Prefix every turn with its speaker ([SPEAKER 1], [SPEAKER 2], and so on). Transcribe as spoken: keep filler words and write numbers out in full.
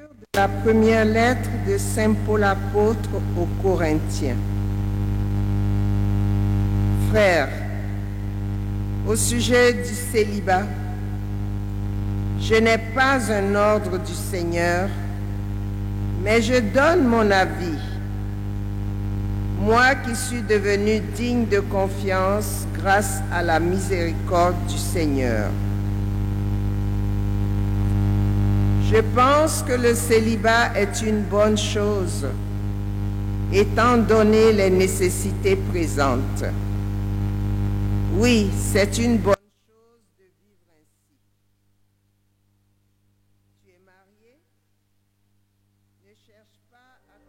[SPEAKER 1] De la première lettre de Saint Paul apôtre aux Corinthiens. Frères, au sujet du célibat, je n'ai pas un ordre du Seigneur, mais je donne mon avis. Moi qui suis devenu digne de confiance grâce à la miséricorde du Seigneur. Je pense que le célibat est une bonne chose, étant donné les nécessités présentes. Oui, c'est une bonne